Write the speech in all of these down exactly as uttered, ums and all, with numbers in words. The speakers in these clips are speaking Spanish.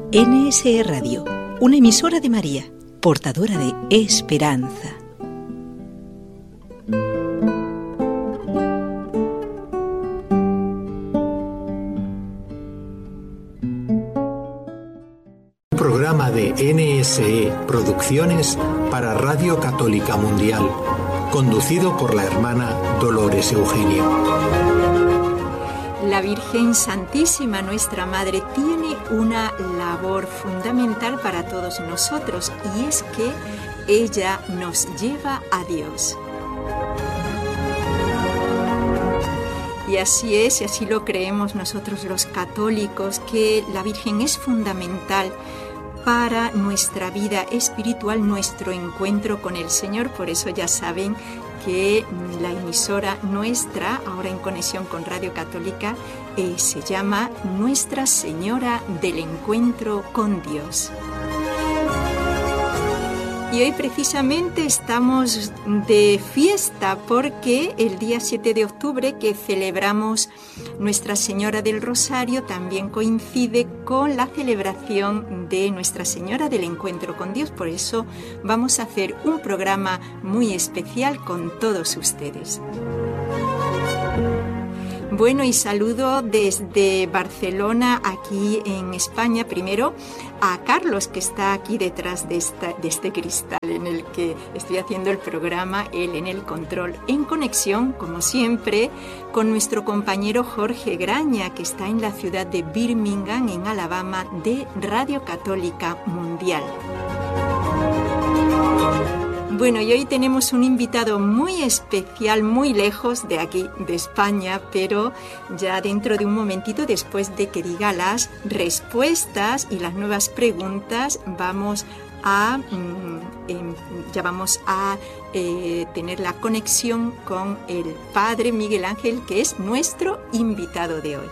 N S E Radio, una emisora de María, portadora de esperanza. Un programa de N S E Producciones para Radio Católica Mundial, conducido por la hermana Dolores Eugenio. La Virgen Santísima, nuestra Madre, tiene una labor fundamental para todos nosotros, y es que ella nos lleva a Dios. Y así es, y así lo creemos nosotros los católicos, que la Virgen es fundamental para nuestra vida espiritual, nuestro encuentro con el Señor. Por eso ya saben que la emisora nuestra, ahora en conexión con Radio Católica, eh, se llama Nuestra Señora del Encuentro con Dios. Y hoy precisamente estamos de fiesta porque el día siete de octubre, que celebramos Nuestra Señora del Rosario, también coincide con la celebración de Nuestra Señora del Encuentro con Dios. Por eso vamos a hacer un programa muy especial con todos ustedes. Bueno, y saludo desde Barcelona, aquí en España, primero a Carlos, que está aquí detrás de, esta, de este cristal en el que estoy haciendo el programa, él en el control, en conexión, como siempre, con nuestro compañero Jorge Graña, que está en la ciudad de Birmingham, en Alabama, de Radio Católica Mundial. Bueno, y hoy tenemos un invitado muy especial, muy lejos de aquí, de España, pero ya dentro de un momentito, después de que diga las respuestas y las nuevas preguntas, vamos a, eh, ya vamos a eh, tener la conexión con el Padre Miguel Ángel, que es nuestro invitado de hoy.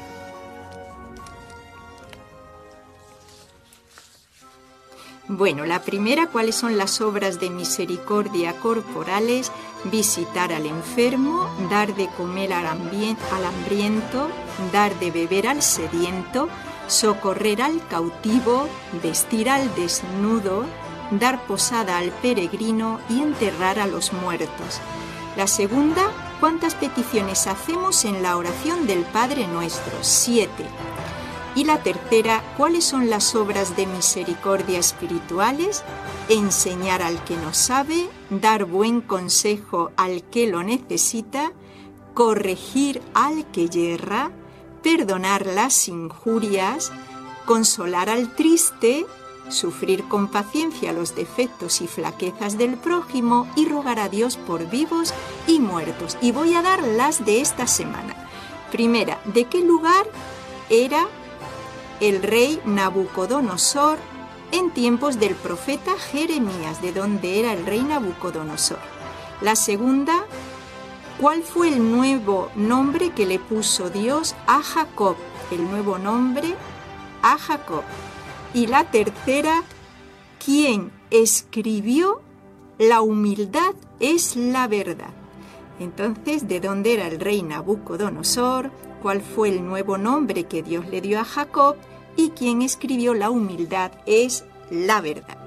Bueno, la primera, ¿cuáles son las obras de misericordia corporales? Visitar al enfermo, dar de comer al hambriento, dar de beber al sediento, socorrer al cautivo, vestir al desnudo, dar posada al peregrino y enterrar a los muertos. La segunda, ¿cuántas peticiones hacemos en la oración del Padre Nuestro? Siete. Y la tercera, ¿cuáles son las obras de misericordia espirituales? Enseñar al que no sabe, dar buen consejo al que lo necesita, corregir al que yerra, perdonar las injurias, consolar al triste, sufrir con paciencia los defectos y flaquezas del prójimo y rogar a Dios por vivos y muertos. Y voy a dar las de esta semana. Primera, ¿de qué lugar era el rey Nabucodonosor en tiempos del profeta Jeremías? ¿De dónde era el rey Nabucodonosor? La segunda, ¿cuál fue el nuevo nombre que le puso Dios a Jacob? El nuevo nombre a Jacob. Y la tercera, ¿quién escribió La humildad es la verdad? Entonces, ¿de dónde era el rey Nabucodonosor? ¿Cuál fue el nuevo nombre que Dios le dio a Jacob? Y quién escribió La humildad es la verdad.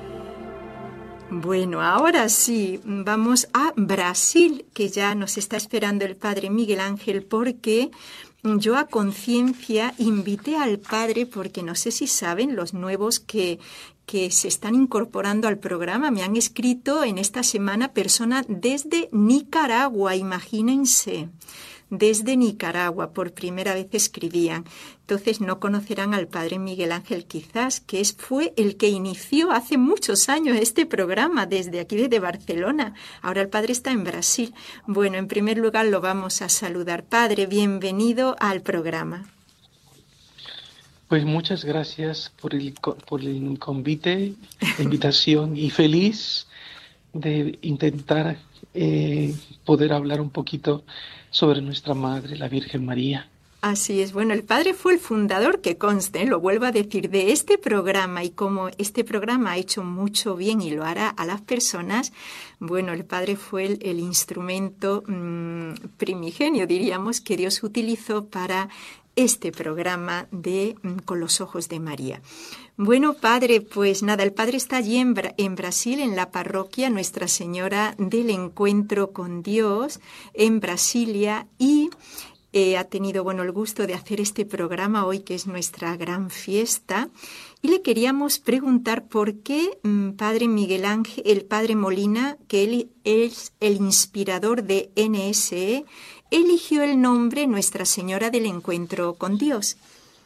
Bueno, ahora sí, vamos a Brasil, que ya nos está esperando el Padre Miguel Ángel, porque yo a conciencia invité al Padre, porque no sé si saben los nuevos que... que se están incorporando al programa. Me han escrito en esta semana personas desde Nicaragua, imagínense, desde Nicaragua, por primera vez escribían. Entonces no conocerán al Padre Miguel Ángel quizás, que es, fue el que inició hace muchos años este programa, desde aquí, desde Barcelona. Ahora el Padre está en Brasil. Bueno, en primer lugar lo vamos a saludar. Padre, bienvenido al programa. Pues muchas gracias por el, por el convite, la invitación, y feliz de intentar eh, poder hablar un poquito sobre nuestra Madre, la Virgen María. Así es. Bueno, el Padre fue el fundador, que conste, lo vuelvo a decir, de este programa, y como este programa ha hecho mucho bien y lo hará a las personas, bueno, el Padre fue el, el instrumento mmm, primigenio, diríamos, que Dios utilizó para este programa de Con los Ojos de María. Bueno, padre, pues nada, el padre está allí en, Bra- en Brasil, en la parroquia Nuestra Señora del Encuentro con Dios, en Brasilia, y eh, ha tenido, bueno, el gusto de hacer este programa hoy, que es nuestra gran fiesta. Y le queríamos preguntar por qué, padre Miguel Ángel, el padre Molina, que él es el inspirador de N S E, eligió el nombre Nuestra Señora del Encuentro con Dios.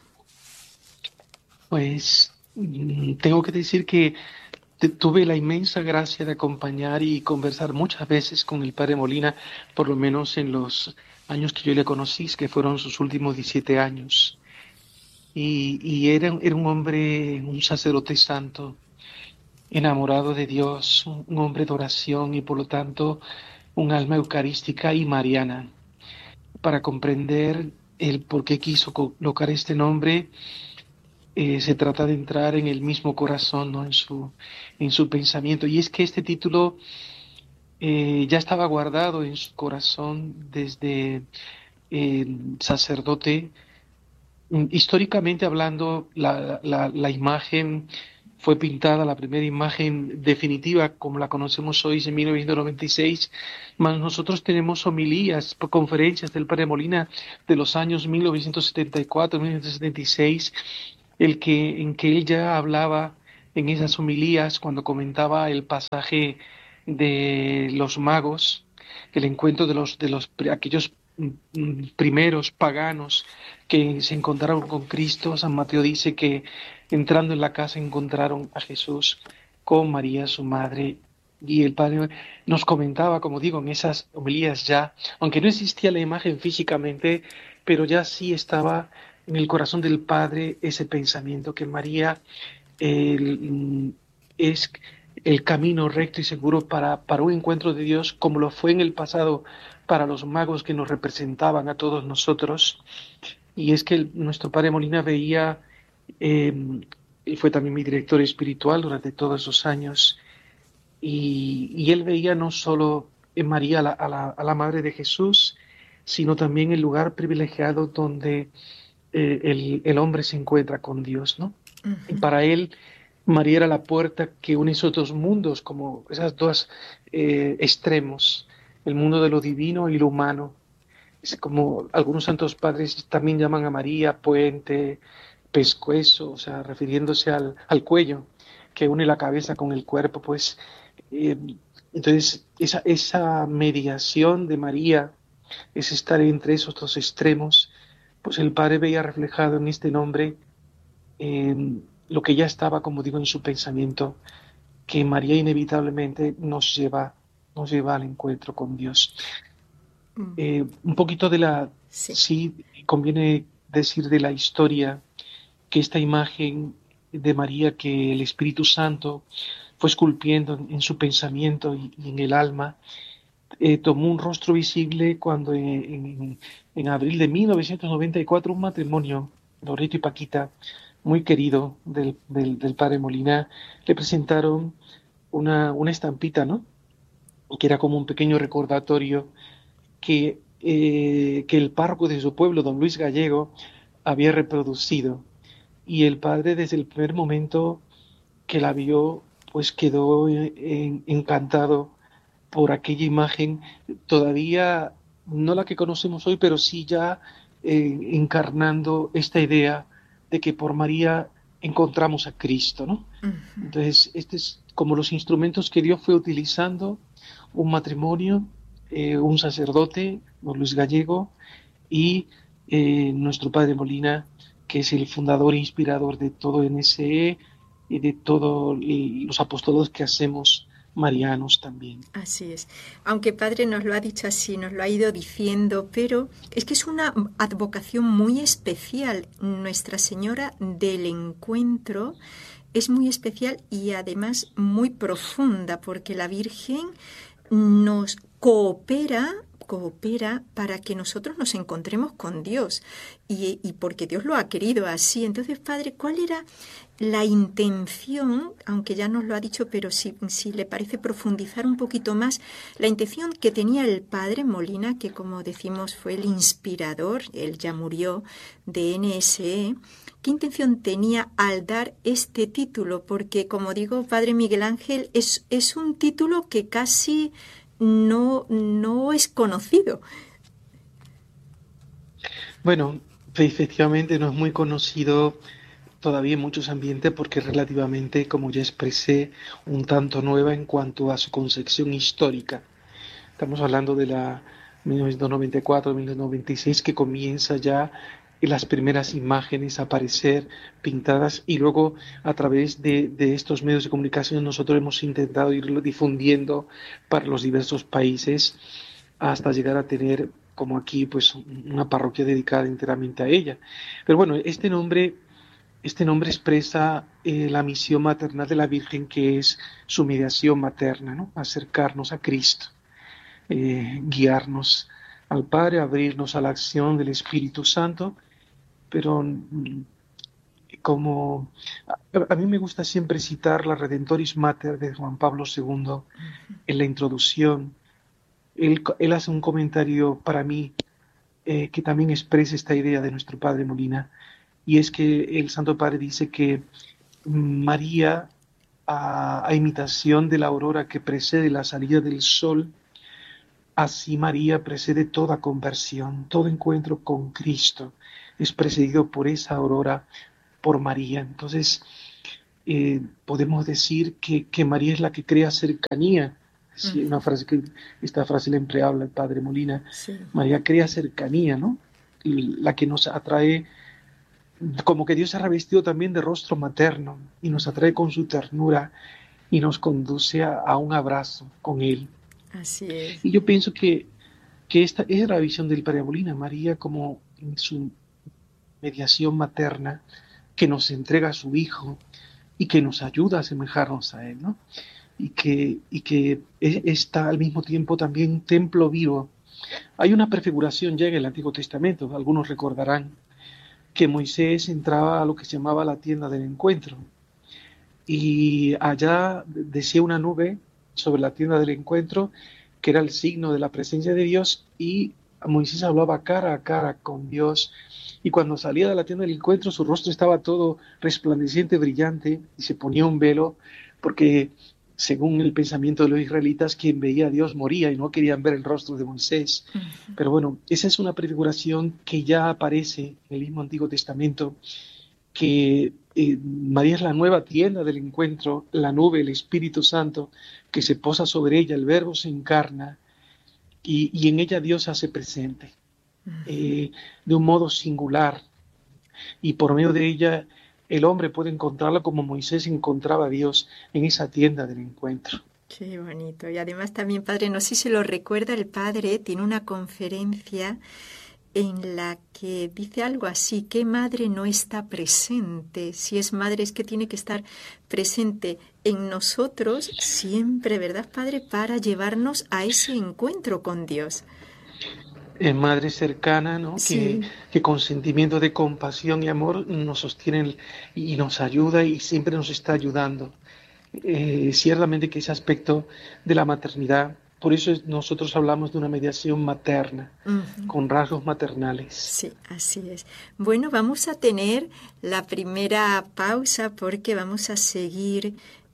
Pues mm, tengo que decir que te- tuve la inmensa gracia de acompañar y conversar muchas veces con el padre Molina, por lo menos en los años que yo le conocí, que fueron sus últimos diecisiete años. Y, y era, era un hombre, un sacerdote santo, enamorado de Dios, un, un hombre de oración y por lo tanto un alma eucarística y mariana. Para comprender el por qué quiso colocar este nombre, eh, se trata de entrar en el mismo corazón, ¿no? En su, en su pensamiento. Y es que este título eh, ya estaba guardado en su corazón desde el sacerdote. Mm, Históricamente hablando, la, la, la imagen fue pintada, la primera imagen definitiva como la conocemos hoy, en mil novecientos noventa y seis, más nosotros tenemos homilías, conferencias del padre Molina de los años mil novecientos setenta y cuatro, mil novecientos setenta y seis, el que, en que él ya hablaba en esas homilías cuando comentaba el pasaje de los magos, el encuentro de los de los aquellos mm, primeros paganos que se encontraron con Cristo. San Mateo dice que entrando en la casa encontraron a Jesús con María, su madre, y el padre nos comentaba, como digo, en esas homilías ya, aunque no existía la imagen físicamente, pero ya sí estaba en el corazón del padre ese pensamiento que María el, es el camino recto y seguro para, para un encuentro de Dios, como lo fue en el pasado para los magos que nos representaban a todos nosotros. Y es que el- nuestro padre Molina veía, eh, él fue también mi director espiritual durante todos esos años, y, y él veía no solo en María a la, a la, a la Madre de Jesús, sino también el lugar privilegiado donde eh, el, el hombre se encuentra con Dios, ¿no? Y Uh-huh. para él, María era la puerta que une esos dos mundos, como esos dos eh, extremos, el mundo de lo divino y lo humano. Es como algunos santos padres también llaman a María puente, pescuezo, o sea, refiriéndose al, al cuello que une la cabeza con el cuerpo, pues. eh, entonces, esa, esa mediación de María, es estar entre esos dos extremos, pues el Padre veía reflejado en este nombre eh, lo que ya estaba, como digo, en su pensamiento, que María inevitablemente nos lleva, nos lleva al encuentro con Dios. Mm, Eh, un poquito de la, sí. sí, conviene decir de la historia que esta imagen de María que el Espíritu Santo fue esculpiendo en, en su pensamiento y, y en el alma, eh, tomó un rostro visible cuando en, en- en abril de mil novecientos noventa y cuatro un matrimonio, Loreto y Paquita, muy querido del, del, del padre Molina, le presentaron una, una estampita, ¿no? Que era como un pequeño recordatorio que, eh, que el párroco de su pueblo, don Luis Gallego, había reproducido. Y el padre desde el primer momento que la vio, pues quedó eh, en- encantado por aquella imagen, todavía no la que conocemos hoy, pero sí ya eh, encarnando esta idea de que por María encontramos a Cristo, ¿no? Uh-huh. Entonces, este es como los instrumentos que Dios fue utilizando, un matrimonio, eh, un sacerdote, don Luis Gallego, y eh, nuestro padre Molina, que es el fundador e inspirador de todo N S E y de todos los apostolados que hacemos marianos también. Así es. Aunque padre nos lo ha dicho así, nos lo ha ido diciendo, pero es que es una advocación muy especial. Nuestra Señora del Encuentro es muy especial y además muy profunda, porque la Virgen nos coopera coopera para que nosotros nos encontremos con Dios y, y porque Dios lo ha querido así. Entonces, Padre, ¿cuál era la intención, aunque ya nos lo ha dicho, pero si, si le parece profundizar un poquito más, la intención que tenía el Padre Molina, que como decimos fue el inspirador, él ya murió, de N S E, ¿qué intención tenía al dar este título? Porque, como digo, Padre Miguel Ángel, es, es un título que casi no, no es conocido. Bueno, efectivamente no es muy conocido todavía en muchos ambientes porque es relativamente, como ya expresé, un tanto nueva en cuanto a su concepción histórica. Estamos hablando de la mil novecientos noventa y cuatro, mil novecientos noventa y seis, que comienza ya las primeras imágenes a aparecer pintadas, y luego a través de, de estos medios de comunicación nosotros hemos intentado irlo difundiendo para los diversos países hasta llegar a tener, como aquí, pues una parroquia dedicada enteramente a ella. Pero bueno, este nombre Este nombre expresa eh, la misión maternal de la Virgen, que es su mediación materna, ¿no? Acercarnos a Cristo, eh, guiarnos al Padre, abrirnos a la acción del Espíritu Santo, pero como a, a mí me gusta siempre citar la Redentoris Mater de Juan Pablo segundo en la introducción. Él, él hace un comentario para mí eh, que también expresa esta idea de nuestro Padre Molina. Y es que el Santo Padre dice que María, a, a imitación de la aurora que precede la salida del sol, así María precede toda conversión, todo encuentro con Cristo es precedido por esa aurora, por María. Entonces, eh, podemos decir que, que María es la que crea cercanía. Sí, una frase que, esta frase la empleaba el Padre Molina. Sí. María crea cercanía, ¿no? Y la que nos atrae, como que Dios se ha revestido también de rostro materno y nos atrae con su ternura y nos conduce a, a un abrazo con Él. Así es. Y yo pienso que, que esta es la visión del Padre Molina, María como en su mediación materna, que nos entrega a su Hijo y que nos ayuda a asemejarnos a Él, ¿no? Y que, y que está al mismo tiempo también un templo vivo. Hay una prefiguración ya en el Antiguo Testamento, algunos recordarán, que Moisés entraba a lo que se llamaba la tienda del encuentro, y allá decía una nube sobre la tienda del encuentro, que era el signo de la presencia de Dios, y Moisés hablaba cara a cara con Dios, y cuando salía de la tienda del encuentro su rostro estaba todo resplandeciente, brillante, y se ponía un velo, porque según el pensamiento de los israelitas, quien veía a Dios moría y no querían ver el rostro de Moisés. Uh-huh. Pero bueno, esa es una prefiguración que ya aparece en el mismo Antiguo Testamento, que eh, María es la nueva tienda del encuentro, la nube, el Espíritu Santo, que se posa sobre ella, el Verbo se encarna, y, y en ella Dios se hace presente, uh-huh. eh, de un modo singular, y por medio de ella el hombre puede encontrarla como Moisés encontraba a Dios en esa tienda del encuentro. Qué bonito. Y además también, Padre, no sé si lo recuerda, el Padre tiene una conferencia en la que dice algo así: ¿qué madre no está presente? Si es madre, es que tiene que estar presente en nosotros siempre, ¿verdad, Padre? Para llevarnos a ese encuentro con Dios. Eh, madre cercana, ¿no? Sí. Que, que con sentimiento de compasión y amor nos sostiene y nos ayuda y siempre nos está ayudando. Eh, ciertamente que ese aspecto de la maternidad, por eso es, nosotros hablamos de una mediación materna, uh-huh. con rasgos maternales. Sí, así es. Bueno, vamos a tener la primera pausa porque vamos a seguir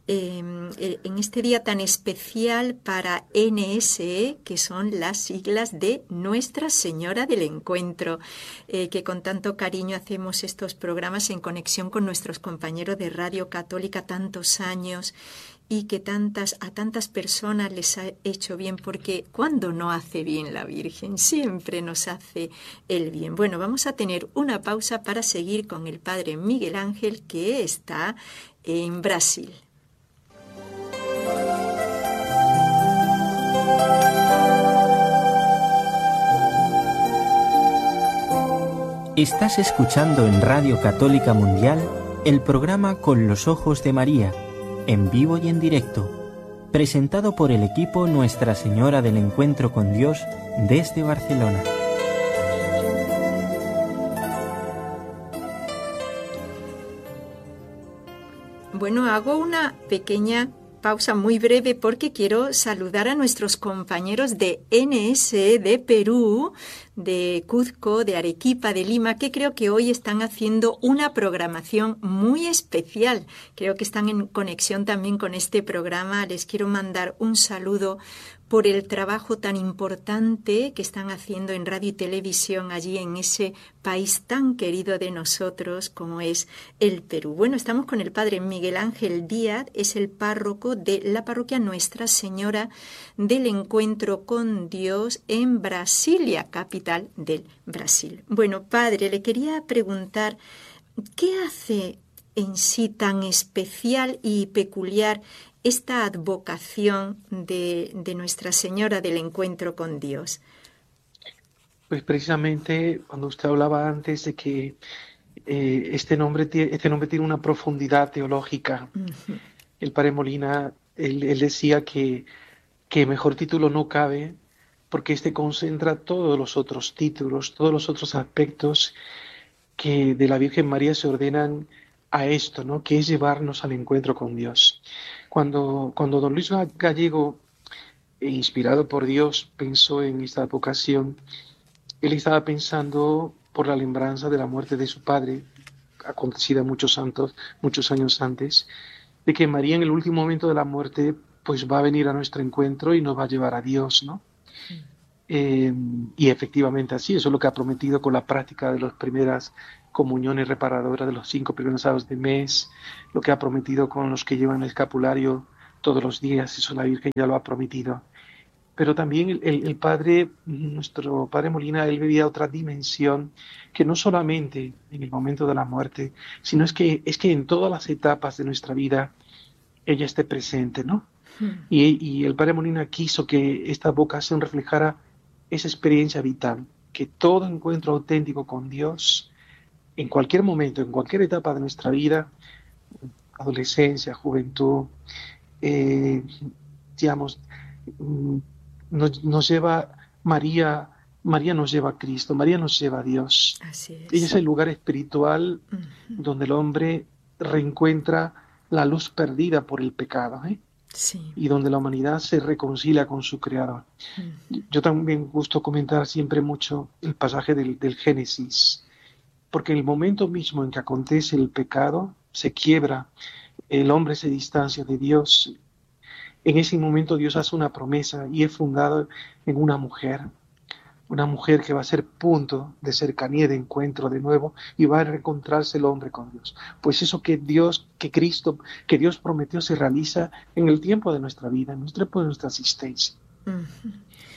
Eh, en este día tan especial para N S E, que son las siglas de Nuestra Señora del Encuentro, eh, que con tanto cariño hacemos estos programas en conexión con nuestros compañeros de Radio Católica tantos años, y que tantas a tantas personas les ha hecho bien, porque ¿cuándo no hace bien la Virgen? Siempre nos hace el bien. Bueno, vamos a tener una pausa para seguir con el Padre Miguel Ángel, que está en Brasil. Estás escuchando en Radio Católica Mundial el programa Con los Ojos de María, en vivo y en directo, presentado por el equipo Nuestra Señora del Encuentro con Dios desde Barcelona. Bueno, hago una pequeña pausa muy breve porque quiero saludar a nuestros compañeros de N S E de Perú, de Cuzco, de Arequipa, de Lima, que creo que hoy están haciendo una programación muy especial. Creo que están en conexión también con este programa. Les quiero mandar un saludo por el trabajo tan importante que están haciendo en radio y televisión allí en ese país tan querido de nosotros como es el Perú. Bueno, estamos con el padre Miguel Ángel Díaz, es el párroco de la parroquia Nuestra Señora del Encuentro con Dios en Brasilia, capital del Brasil. Bueno, padre, le quería preguntar, ¿qué hace en sí tan especial y peculiar esta advocación de, de Nuestra Señora del Encuentro con Dios? Pues precisamente cuando usted hablaba antes de que eh, este, nombre, este nombre tiene una profundidad teológica, uh-huh. El padre Molina, él, él decía que, que mejor título no cabe porque este concentra todos los otros títulos, todos los otros aspectos que de la Virgen María se ordenan a esto, ¿no? Que es llevarnos al encuentro con Dios. Cuando, cuando don Luis Gallego, inspirado por Dios, pensó en esta vocación, él estaba pensando por la lembranza de la muerte de su padre, acontecida muchos, santos, muchos años antes, de que María en el último momento de la muerte pues va a venir a nuestro encuentro y nos va a llevar a Dios, ¿no? Sí. Eh, y efectivamente así, eso es lo que ha prometido con la práctica de las primeras comuniones reparadoras de los cinco primeros sábados de mes, lo que ha prometido con los que llevan el escapulario todos los días, eso la Virgen ya lo ha prometido. Pero también el, el, el Padre, nuestro Padre Molina, él vivía otra dimensión, que no solamente en el momento de la muerte, sino es que, es que en todas las etapas de nuestra vida ella esté presente, ¿no? Hmm. Y, y el Padre Molina quiso que esta vocación reflejara esa experiencia vital, que todo encuentro auténtico con Dios, en cualquier momento, en cualquier etapa de nuestra vida, adolescencia, juventud, eh, digamos, nos, nos lleva María, María nos lleva a Cristo, María nos lleva a Dios. Así es. Ella es el lugar espiritual uh-huh. donde el hombre reencuentra la luz perdida por el pecado, ¿eh? Sí. Y donde la humanidad se reconcilia con su Creador. Uh-huh. Yo también gusto comentar siempre mucho el pasaje del, del Génesis, porque en el momento mismo en que acontece el pecado, se quiebra, el hombre se distancia de Dios. En ese momento Dios hace una promesa y es fundado en una mujer, una mujer que va a ser punto de cercanía, de encuentro de nuevo, y va a reencontrarse el hombre con Dios. Pues eso que Dios, que Cristo, que Dios prometió se realiza en el tiempo de nuestra vida, en el tiempo de nuestra existencia. Uh-huh.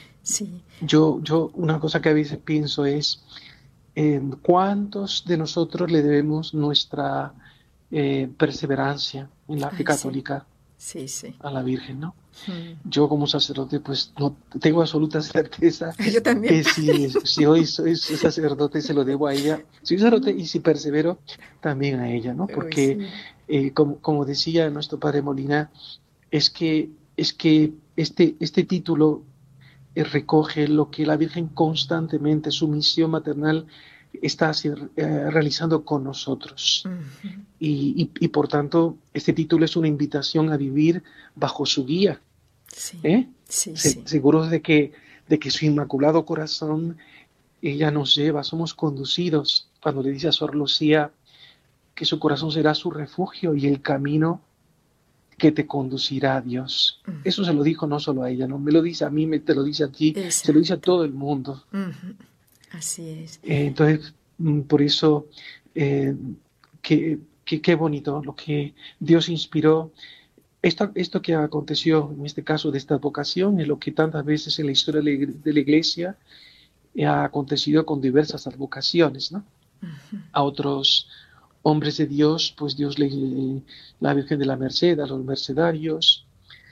Sí. Yo, yo, una cosa que a veces pienso es, eh, ¿cuántos de nosotros le debemos nuestra eh, perseverancia en la fe Ay, católica? Sí. Sí, sí. A la Virgen, ¿no? Mm. Yo como sacerdote pues no tengo absoluta certeza Yo también. que si, si hoy soy sacerdote se lo debo a ella, soy sacerdote y si persevero también a ella, ¿no? Porque Uy, sí. eh, como, como decía nuestro Padre Molina, es que, es que este, este título eh, recoge lo que la Virgen constantemente, su misión maternal, está eh, realizando con nosotros. Uh-huh. y, y, y por tanto este título es una invitación a vivir bajo su guía, sí, ¿eh? sí, Se, sí. seguros de que, de que su inmaculado corazón ella nos lleva, somos conducidos, cuando le dice a Sor Lucía que su corazón será su refugio y el camino que te conducirá a Dios. Uh-huh. Eso se lo dijo no solo a ella, no me lo dice a mí, me te lo dice a ti, Exacto. Se lo dice a todo el mundo. Uh-huh. Así es. Eh, entonces, por eso, eh, qué que, que bonito lo que Dios inspiró. Esto, esto que aconteció, en este caso de esta vocación, es lo que tantas veces en la historia de la Iglesia ha acontecido con diversas advocaciones, ¿no? Uh-huh. A otros hombres de Dios, pues Dios le, la Virgen de la Merced, a los mercedarios,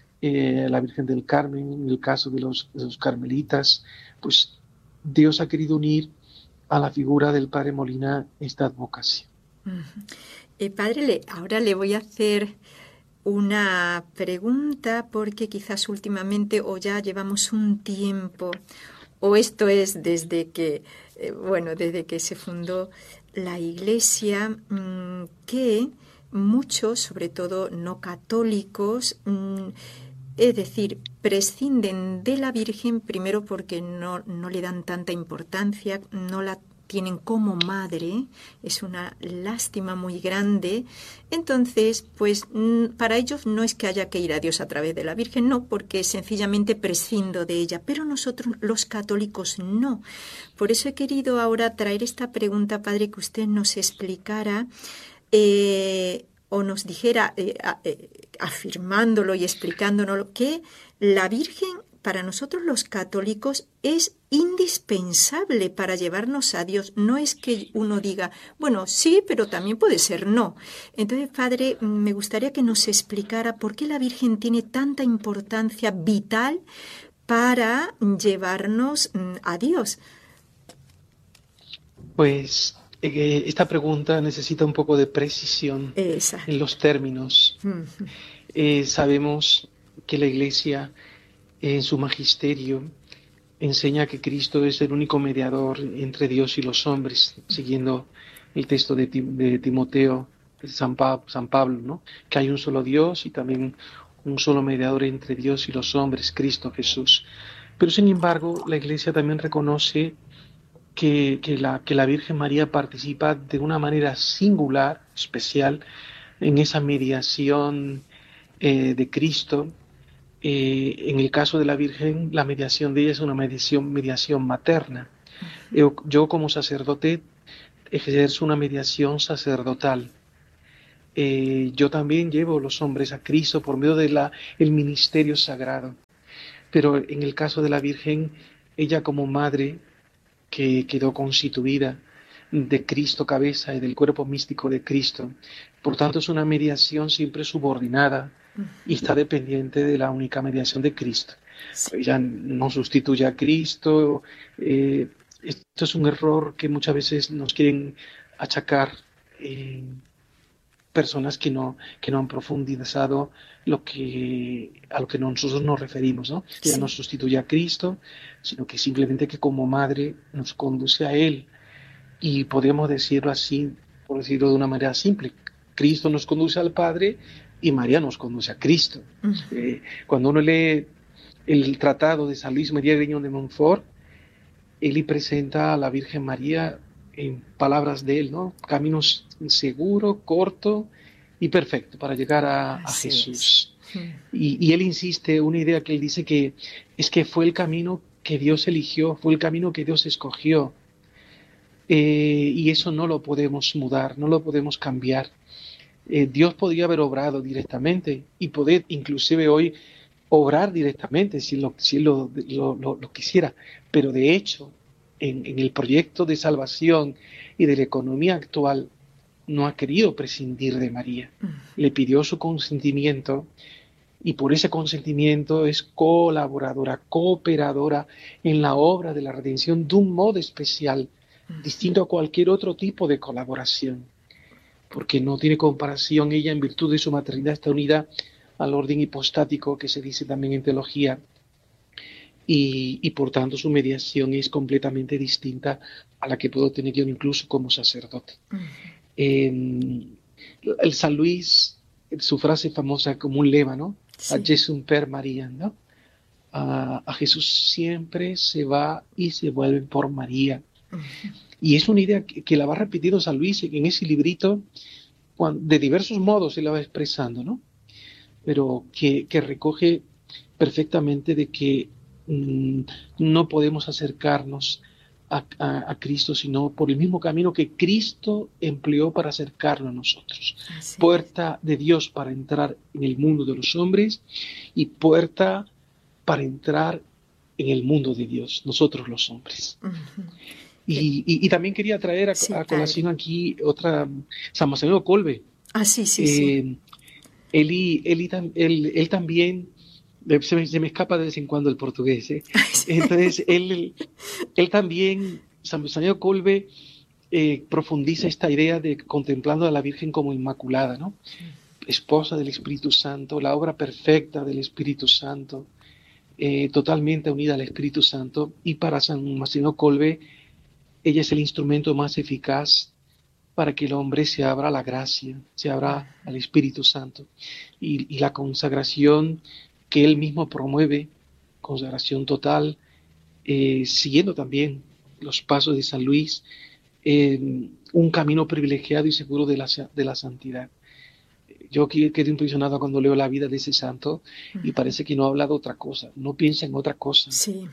eh, la Virgen del Carmen, en el caso de los, de los carmelitas, pues Dios ha querido unir a la figura del Padre Molina esta advocación. Uh-huh. Eh, padre, le, ahora le voy a hacer una pregunta, porque quizás últimamente o ya llevamos un tiempo, o esto es desde que, eh, bueno, desde que se fundó la Iglesia, mmm, que muchos, sobre todo no católicos, mmm, es decir, prescinden de la Virgen primero porque no, no le dan tanta importancia, no la tienen como madre, es una lástima muy grande. Entonces, pues para ellos no es que haya que ir a Dios a través de la Virgen, no, porque sencillamente prescindo de ella, pero nosotros los católicos no. Por eso he querido ahora traer esta pregunta, Padre, que usted nos explicara eh, o nos dijera, eh, eh, afirmándolo y explicándonos que la Virgen para nosotros los católicos es indispensable para llevarnos a Dios. No es que uno diga, bueno, sí, pero también puede ser no. Entonces, Padre, me gustaría que nos explicara por qué la Virgen tiene tanta importancia vital para llevarnos a Dios. Pues eh, esta pregunta necesita un poco de precisión Exacto. En los términos. Uh-huh. Eh, sabemos que la Iglesia en su magisterio enseña que Cristo es el único mediador entre Dios y los hombres, siguiendo el texto de, de Timoteo, de San, pa- San Pablo, ¿no? Que hay un solo Dios y también un solo mediador entre Dios y los hombres, Cristo Jesús. Pero sin embargo, la Iglesia también reconoce que, que, la, que la Virgen María participa de una manera singular, especial, en esa mediación eh, de Cristo. Eh, en el caso de la Virgen, la mediación de ella es una mediación, mediación materna. Yo, yo como sacerdote ejerzo una mediación sacerdotal. Eh, yo también llevo a los hombres a Cristo por medio del ministerio sagrado. Pero en el caso de la Virgen, ella como madre que quedó constituida de Cristo cabeza y del cuerpo místico de Cristo, por tanto es una mediación siempre subordinada y está dependiente de la única mediación de Cristo. Sí. Ella no sustituye a Cristo. Eh, esto es un error que muchas veces nos quieren achacar eh, personas que no, que no han profundizado lo que, a lo que nosotros nos referimos, ¿no? Sí. Ella no sustituye a Cristo, sino que simplemente que como madre nos conduce a Él. Y podemos decirlo así, por decirlo de una manera simple, Cristo nos conduce al Padre y María nos conduce a Cristo. Uh-huh. Eh, cuando uno lee el tratado de San Luis María Grignon de Montfort, él presenta a la Virgen María en palabras de él, ¿no? Caminos seguro, corto y perfecto para llegar a, a Jesús. Sí. Y, y él insiste, una idea que él dice que es que fue el camino que Dios eligió, fue el camino que Dios escogió. Eh, y eso no lo podemos mudar, no lo podemos cambiar. Eh, Dios podría haber obrado directamente y poder inclusive hoy obrar directamente si lo, si lo, lo, lo, lo quisiera, pero de hecho en, en el proyecto de salvación y de la economía actual no ha querido prescindir de María. Uh-huh. Le pidió su consentimiento y por ese consentimiento es colaboradora, cooperadora en la obra de la redención de un modo especial, uh-huh. distinto a cualquier otro tipo de colaboración, porque no tiene comparación. Ella, en virtud de su maternidad, está unida al orden hipostático que se dice también en teología, y, y por tanto su mediación es completamente distinta a la que puedo tener yo incluso como sacerdote. Uh-huh. Eh, el San Luis, su frase famosa como un lema, ¿no? Sí. A Jesum per María, ¿no? A, a Jesús siempre se va y se vuelve por María. Uh-huh. Y es una idea que, que la va repitiendo San Luis en ese librito, cuando, de diversos modos se la va expresando, ¿no? Pero que, que recoge perfectamente de que mmm, no podemos acercarnos a, a, a Cristo sino por el mismo camino que Cristo empleó para acercarnos a nosotros. Así puerta es. De Dios para entrar en el mundo de los hombres y puerta para entrar en el mundo de Dios, nosotros los hombres. Uh-huh. Y, y, y también quería traer a, sí, a colación aquí otra, San Maximiliano Kolbe. Ah, sí, sí, eh, sí. Él, y, él, y, él, él también, se me, se me escapa de vez en cuando el portugués, ¿eh? Entonces él, él también, San Maximiliano Kolbe, eh, profundiza esta idea de contemplando a la Virgen como inmaculada, ¿no? esposa del Espíritu Santo, la obra perfecta del Espíritu Santo, eh, totalmente unida al Espíritu Santo. Y para San Maximiliano Kolbe, ella es el instrumento más eficaz para que el hombre se abra a la gracia, se abra al Espíritu Santo. Y, y la consagración que él mismo promueve, consagración total, eh, siguiendo también los pasos de San Luis, eh, un camino privilegiado y seguro de la, de la santidad. Yo quedo impresionado cuando leo la vida de ese santo y parece que no habla de otra cosa, no piensa en otra cosa. Sí.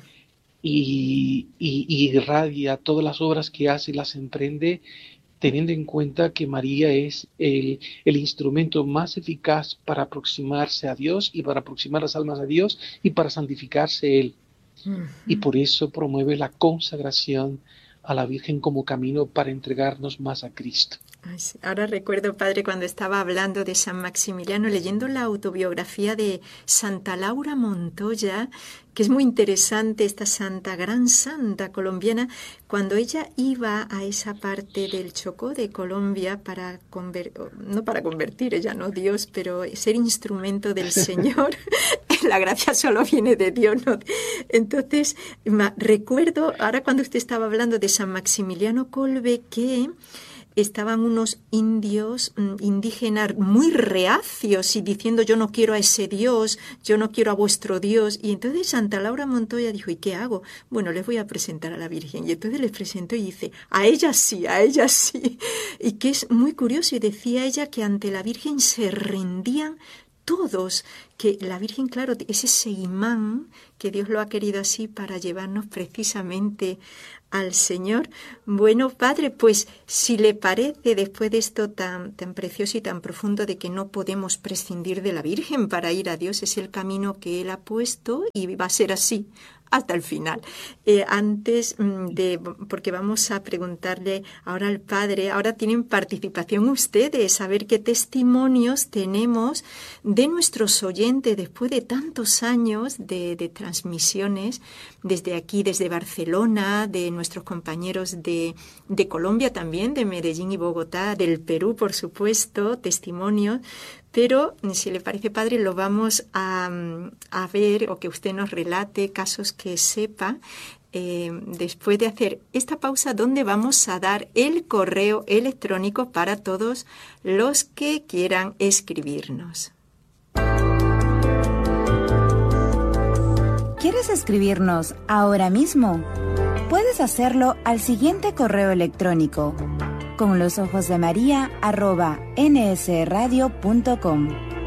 Y, y, y irradia todas las obras que hace, las emprende, teniendo en cuenta que María es el, el instrumento más eficaz para aproximarse a Dios y para aproximar las almas a Dios y para santificarse Él. Uh-huh. Y por eso promueve la consagración a la Virgen como camino para entregarnos más a Cristo. Ay, sí. Ahora recuerdo, padre, cuando estaba hablando de San Maximiliano, leyendo la autobiografía de Santa Laura Montoya, que es muy interesante, esta santa, gran santa colombiana, cuando ella iba a esa parte del Chocó de Colombia para convertir, no para convertir, ella no Dios, pero ser instrumento del Señor, la gracia solo viene de Dios, ¿no? Entonces, ma, recuerdo, ahora cuando usted estaba hablando de San Maximiliano Kolbe, que estaban unos indios indígenas muy reacios y diciendo yo no quiero a ese Dios, yo no quiero a vuestro Dios. Y entonces Santa Laura Montoya dijo, ¿y qué hago? Bueno, les voy a presentar a la Virgen. Y entonces les presentó y dice, a ella sí, a ella sí. Y que es muy curioso, y decía ella que ante la Virgen se rendían todos, que la Virgen, claro, es ese imán que Dios lo ha querido así para llevarnos precisamente al Señor. Bueno, padre, pues si le parece, después de esto tan, tan precioso y tan profundo de que no podemos prescindir de la Virgen para ir a Dios, es el camino que Él ha puesto y va a ser así hasta el final. Eh, antes de, porque vamos a preguntarle ahora al padre, ahora tienen participación ustedes, a ver qué testimonios tenemos de nuestros oyentes después de tantos años de, de transmisiones, desde aquí, desde Barcelona, de nuestros compañeros de, de Colombia también, de Medellín y Bogotá, del Perú, por supuesto, testimonios. Pero, si le parece, padre, lo vamos a, a ver, o que usted nos relate casos que sepa, eh, después de hacer esta pausa, donde vamos a dar el correo electrónico para todos los que quieran escribirnos. ¿Quieres escribirnos ahora mismo? Puedes hacerlo al siguiente correo electrónico: con los ojos de María arroba nsradio punto com.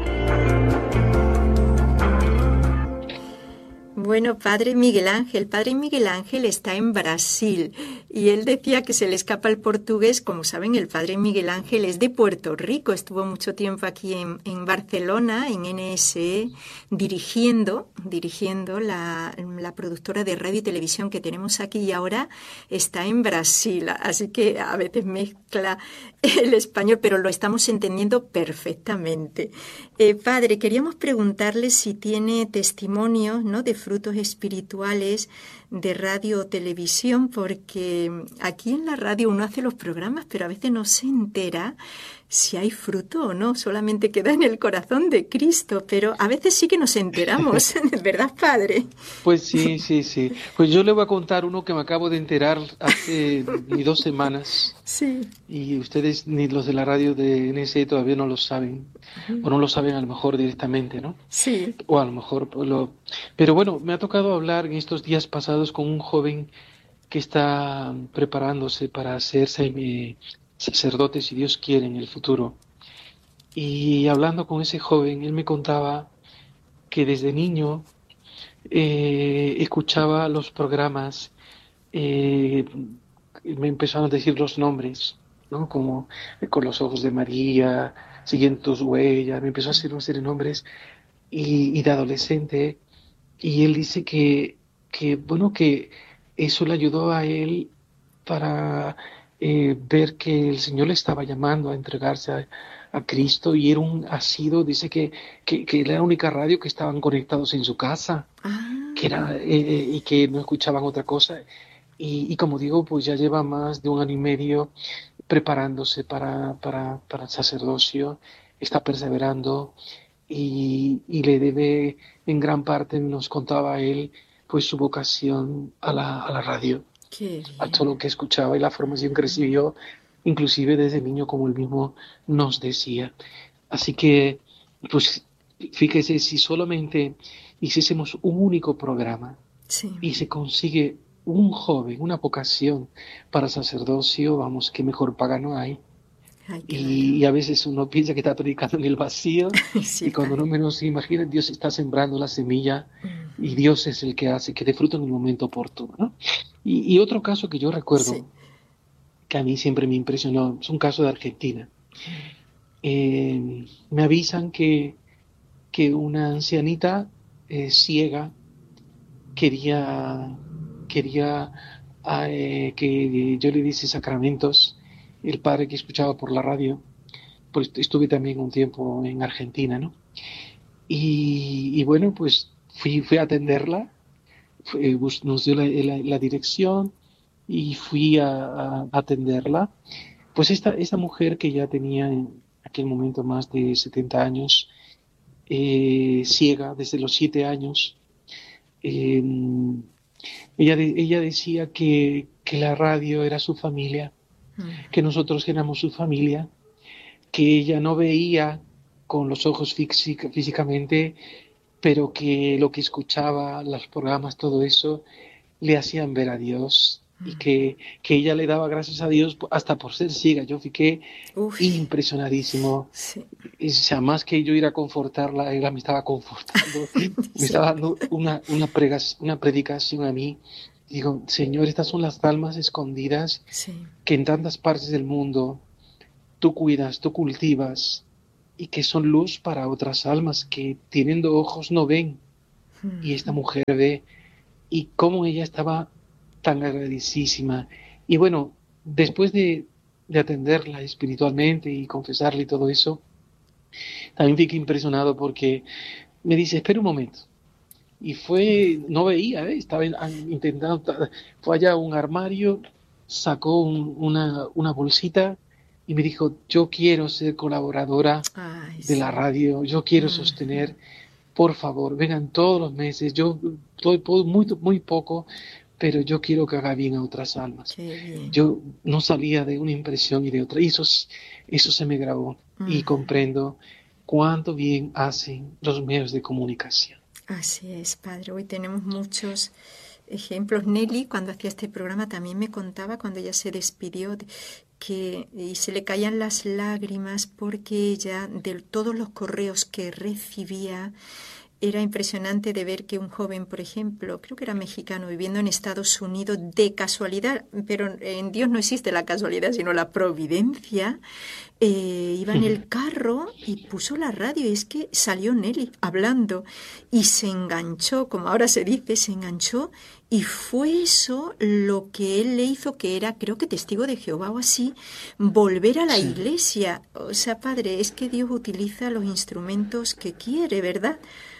Bueno, padre Miguel Ángel, padre Miguel Ángel está en Brasil y él decía que se le escapa el portugués. Como saben, el padre Miguel Ángel es de Puerto Rico, estuvo mucho tiempo aquí en, en Barcelona, en N S E, dirigiendo, dirigiendo la, la productora de radio y televisión que tenemos aquí, y ahora está en Brasil, así que a veces mezcla el español, pero lo estamos entendiendo perfectamente. Eh, padre, queríamos preguntarle si tiene testimonios, ¿no?, de frutos espirituales de radio o televisión, porque aquí en la radio uno hace los programas, pero a veces no se entera si hay fruto o no, solamente queda en el corazón de Cristo, pero a veces sí que nos enteramos, ¿verdad, padre? Pues sí, sí, sí. Pues yo le voy a contar uno que me acabo de enterar hace ni dos semanas. Sí. Y ustedes, ni los de la radio de N S E, todavía no lo saben, uh-huh. o no lo saben a lo mejor directamente, ¿no? Sí. O a lo mejor lo... Pero bueno, me ha tocado hablar en estos días pasados con un joven que está preparándose para hacerse eh, sacerdote, si Dios quiere, en el futuro. Y hablando con ese joven, él me contaba que desde niño eh, escuchaba los programas, eh, me empezaron a decir los nombres, ¿no? Como Con los ojos de María, Siguiendo tus huellas, me empezó a hacer una serie de nombres, y, y de adolescente, y él dice que, que, bueno, que eso le ayudó a él para eh, ver que el Señor le estaba llamando a entregarse a, a Cristo, y era un asido, dice que, que, que era la única radio que estaban conectados en su casa, ah. que era, eh, y que no escuchaban otra cosa. Y, y como digo, pues ya lleva más de un año y medio preparándose para, para, para el sacerdocio, está perseverando y, y le debe, en gran parte, nos contaba él, pues su vocación a la, a la radio, Qué a bien. todo lo que escuchaba y la formación que recibió, inclusive desde niño, como él mismo nos decía. Así que, pues, fíjese, si solamente hiciésemos un único programa Sí. y se consigue un joven, una vocación para sacerdocio, vamos, que mejor paga no hay. Ay, Y, y a veces uno piensa que está predicando en el vacío, sí, y cuando padre. no menos se imagina, Dios está sembrando la semilla y Dios es el que hace que dé fruto en el momento oportuno, ¿no? Y, y otro caso que yo recuerdo, Sí. que a mí siempre me impresionó, es un caso de Argentina. Eh, me avisan que, que una ancianita eh, ciega quería, quería eh, que yo le diese sacramentos. El padre que escuchaba por la radio, pues estuve también un tiempo en Argentina, ¿no? Y, y bueno, pues fui, fui a atenderla, fue, bus- nos dio la, la- la dirección y fui a, a atenderla. Pues esta, esta mujer que ya tenía en aquel momento más de setenta años, eh, ciega desde los siete años, eh, ella, de- ella decía que, que la radio era su familia, Mm. que nosotros éramos su familia, que ella no veía con los ojos física- físicamente, pero que lo que escuchaba, los programas, todo eso, le hacían ver a Dios y que, que ella le daba gracias a Dios hasta por ser ciega. Yo fiqué Uf, impresionadísimo. sí. Y, o sea, más que yo ir a confortarla, ella me estaba confortando, me Sí. estaba dando una, una, pregas- una predicación a mí. Digo, Señor, estas son las almas escondidas Sí. que en tantas partes del mundo tú cuidas, tú cultivas y que son luz para otras almas que teniendo ojos no ven. Y esta mujer ve y cómo ella estaba tan agradecísima. Y bueno, después de, de atenderla espiritualmente y confesarle y todo eso, también fiqué impresionado porque me dice, espera un momento. Y fue, no veía, ¿eh? Estaba in- intentando, fue allá a un armario, sacó un- una, una bolsita y me dijo, yo quiero ser colaboradora Ay, de sí. la radio, yo quiero Mm. sostener, por favor, vengan todos los meses, yo doy po- muy, muy poco, pero yo quiero que haga bien a otras almas. Qué bien. Yo no salía de una impresión y de otra, y eso, s- eso se me grabó, y Mm. comprendo cuánto bien hacen los medios de comunicación. Así es, padre. Hoy tenemos muchos ejemplos. Nelly, cuando hacía este programa, también me contaba cuando ella se despidió de- que y se le caían las lágrimas porque ella, de todos los correos que recibía, era impresionante de ver que un joven, por ejemplo, creo que era mexicano, viviendo en Estados Unidos de casualidad, pero en Dios no existe la casualidad, sino la providencia, eh, iba en el carro y puso la radio y es que salió Nelly hablando y se enganchó, como ahora se dice, se enganchó y fue eso lo que él le hizo, que era, creo que testigo de Jehová o así, volver a la Sí. iglesia. O sea, padre, es que Dios utiliza los instrumentos que quiere, ¿verdad?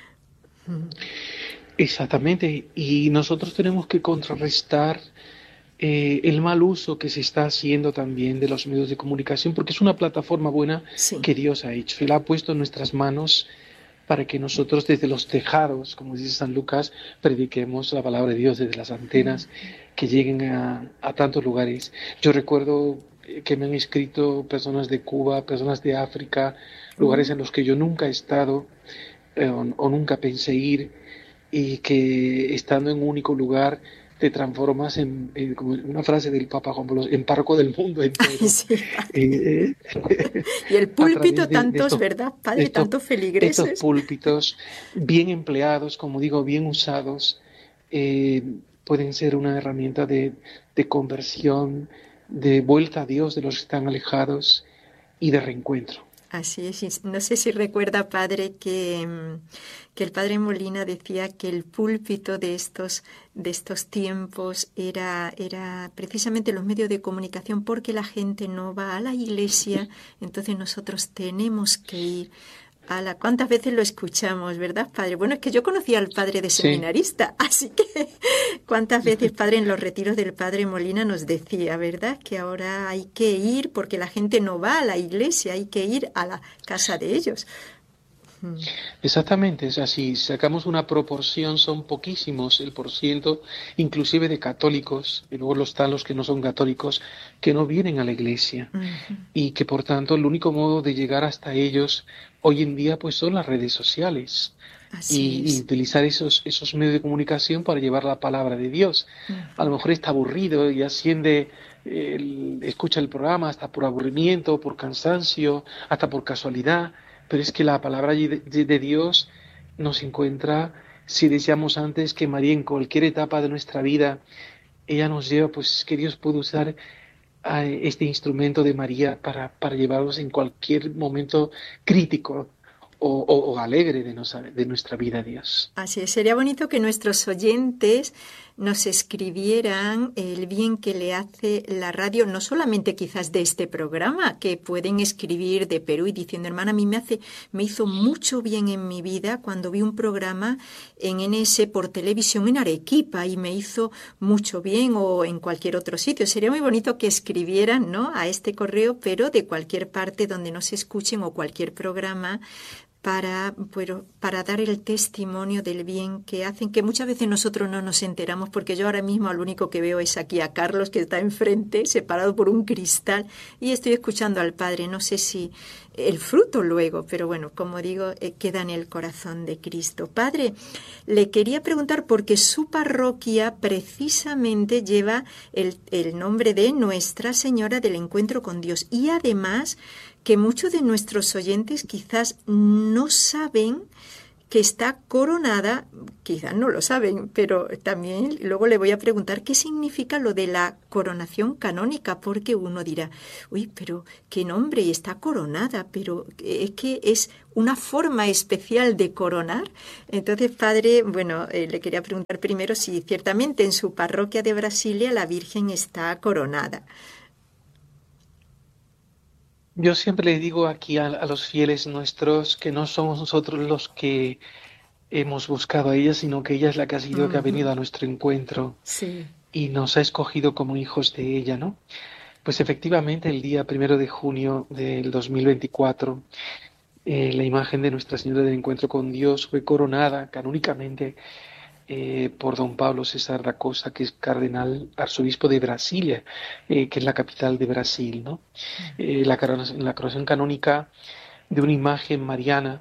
Exactamente, y nosotros tenemos que contrarrestar eh, el mal uso que se está haciendo también de los medios de comunicación, porque es una plataforma buena Sí. que Dios ha hecho. Él ha puesto en nuestras manos para que nosotros desde los tejados, como dice San Lucas, prediquemos la palabra de Dios desde las antenas, que lleguen a, a tantos lugares. Yo recuerdo que me han escrito personas de Cuba, personas de África, lugares en los que yo nunca he estado eh, o, o nunca pensé ir, y que estando en un único lugar te transformas en, en- como una frase del Papa Juan Pablo, en párroco del mundo entero. Sí, Eh, eh, y el a púlpito, través de, de tantos, estos, ¿verdad, de padre? estos, Tantos de estos feligreses. púlpitos bien empleados, como digo, bien usados, eh, pueden ser una herramienta de, de conversión, de vuelta a Dios de los que están alejados y de reencuentro. Así es. Y no sé si recuerda, padre, que, mm, que el padre Molina decía que el púlpito de estos, de estos tiempos era, era precisamente los medios de comunicación, porque la gente no va a la iglesia, entonces nosotros tenemos que ir Ala, ¿cuántas veces lo escuchamos, verdad, padre? Bueno, es que yo conocía al padre de seminarista, sí. Así que cuántas veces, padre, en los retiros del padre Molina nos decía, ¿verdad? Que ahora hay que ir, porque la gente no va a la iglesia, hay que ir a la casa de ellos. Exactamente, o sea, si sacamos una proporción son poquísimos el porciento, inclusive de católicos, y luego los están los que no son católicos, que no vienen a la iglesia, uh-huh. y que por tanto el único modo de llegar hasta ellos hoy en día pues son las redes sociales. Y, y utilizar esos, esos medios de comunicación para llevar la palabra de Dios. Uh-huh. A lo mejor está aburrido y asciende, el, escucha el programa hasta por aburrimiento, por cansancio, hasta por casualidad. Pero es que la palabra de, de, de Dios nos encuentra, si decíamos antes que María en cualquier etapa de nuestra vida, ella nos lleva, pues que Dios puede usar a este instrumento de María para, para llevarnos en cualquier momento crítico o, o, o alegre de, nos, de nuestra vida, Dios. Así es, sería bonito que nuestros oyentes nos escribieran el bien que le hace la radio, no solamente quizás de este programa, que pueden escribir de Perú y diciendo, hermana, a mí me hace, me hizo mucho bien en mi vida cuando vi un programa en N S por televisión en Arequipa y me hizo mucho bien, o en cualquier otro sitio. Sería muy bonito que escribieran, ¿no?, a este correo, pero de cualquier parte donde nos escuchen o cualquier programa, para, bueno, para dar el testimonio del bien que hacen, que muchas veces nosotros no nos enteramos, porque yo ahora mismo lo único que veo es aquí a Carlos, que está enfrente, separado por un cristal, y estoy escuchando al Padre. No sé si el fruto luego, pero bueno, como digo, eh, queda en el corazón de Cristo. Padre, le quería preguntar, porque su parroquia precisamente lleva el, el nombre de Nuestra Señora del Encuentro con Dios, y además que muchos de nuestros oyentes quizás no saben que está coronada, quizás no lo saben, pero también luego le voy a preguntar qué significa lo de la coronación canónica, porque uno dirá, uy, pero qué nombre, y está coronada, pero es que es una forma especial de coronar. Entonces, padre, bueno, eh, le quería preguntar primero si ciertamente en su parroquia de Brasilia la Virgen está coronada. Yo siempre les digo aquí a, a los fieles nuestros que no somos nosotros los que hemos buscado a ella, sino que ella es la que ha sido, uh-huh. que ha venido a nuestro encuentro, sí. y nos ha escogido como hijos de ella, ¿no? Pues efectivamente el día primero de junio del dos mil veinticuatro, eh, la imagen de Nuestra Señora del Encuentro con Dios fue coronada canónicamente Eh, por don Pablo César da Costa, que es cardenal arzobispo de Brasilia, eh, que es la capital de Brasil, ¿no? Eh, la, la coronación canónica de una imagen mariana,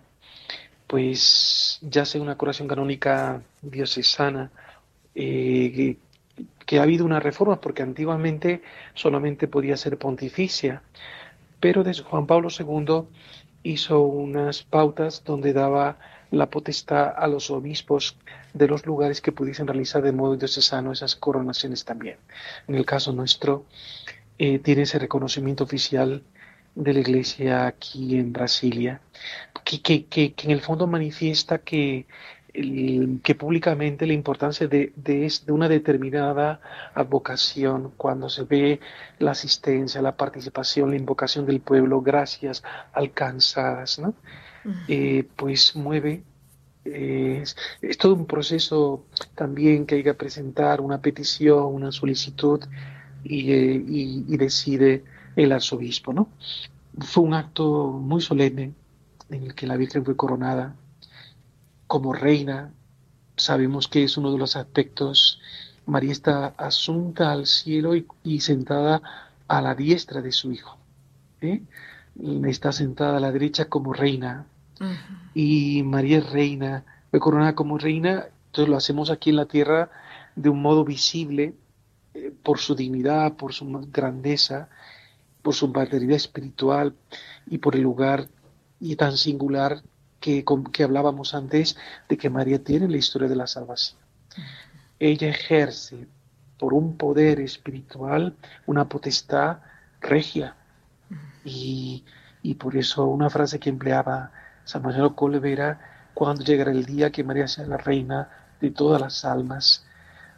pues ya sea una coronación canónica diocesana, eh, que, que ha habido una reforma, porque antiguamente solamente podía ser pontificia, pero desde Juan Pablo segundo hizo unas pautas donde daba la potestad a los obispos de los lugares que pudiesen realizar de modo diocesano esas coronaciones también. En el caso nuestro, eh, tiene ese reconocimiento oficial de la Iglesia aquí en Brasilia, que, que, que, que en el fondo manifiesta que, el, que públicamente la importancia de, de, de una determinada advocación, cuando se ve la asistencia, la participación, la invocación del pueblo, gracias alcanzadas, ¿no? Eh, pues mueve, eh, es, es todo un proceso también que hay que presentar una petición, una solicitud, y, eh, y, y decide el arzobispo, ¿no? Fue un acto muy solemne en el que la Virgen fue coronada como reina. Sabemos que es uno de los aspectos. María está asunta al cielo y, y sentada a la diestra de su Hijo, ¿eh? Está sentada a la derecha como reina. Uh-huh. Y María es reina, fue coronada como reina. Entonces lo hacemos aquí en la tierra de un modo visible, eh, por su dignidad, por su grandeza, por su paternidad espiritual y por el lugar y tan singular que, que hablábamos antes de que María tiene en la historia de la salvación. Uh-huh. Ella ejerce por un poder espiritual una potestad regia. Uh-huh. y, y por eso una frase que empleaba San Marcelo Kolbe era: cuando llegará el día que María sea la reina de todas las almas.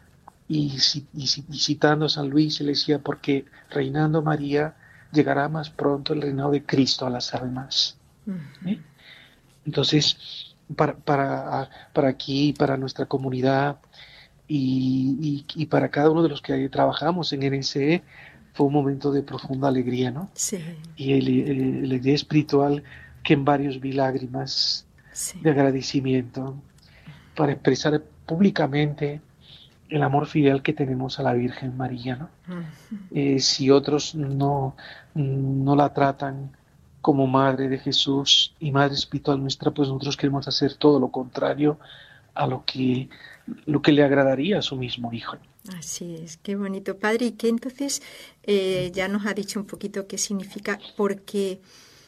Y, y, y citando a San Luis, le decía: porque reinando María llegará más pronto el reinado de Cristo a las almas. Uh-huh. ¿Eh? Entonces, para, para, para aquí, para nuestra comunidad y, y, y para cada uno de los que trabajamos en N S E, fue un momento de profunda alegría, ¿no? Sí. Y el, el, la alegría espiritual que en varios vi lágrimas Sí. de agradecimiento para expresar públicamente el amor filial que tenemos a la Virgen María, ¿no? Uh-huh. Eh, si otros no, no la tratan como Madre de Jesús y Madre espiritual nuestra, pues nosotros queremos hacer todo lo contrario a lo que, lo que le agradaría a su mismo Hijo. Así es, qué bonito, Padre. Y que entonces eh, ya nos ha dicho un poquito qué significa, porque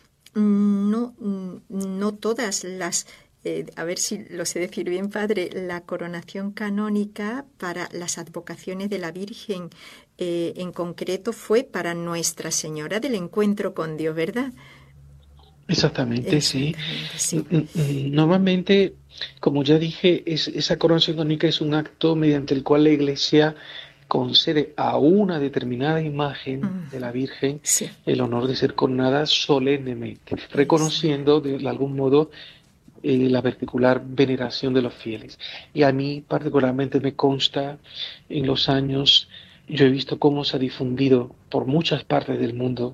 no, no todas las... Eh, a ver si lo sé decir bien, Padre, la coronación canónica para las advocaciones de la Virgen eh, en concreto fue para Nuestra Señora del Encuentro con Dios, ¿verdad? Exactamente, Exactamente sí. sí. Normalmente, como ya dije, es, esa coronación canónica es un acto mediante el cual la Iglesia concede a una determinada imagen uh-huh. de la Virgen sí. el honor de ser coronada solemnemente, reconociendo de, de algún modo Eh, la particular veneración de los fieles. Y a mí particularmente me consta, en los años, yo he visto cómo se ha difundido por muchas partes del mundo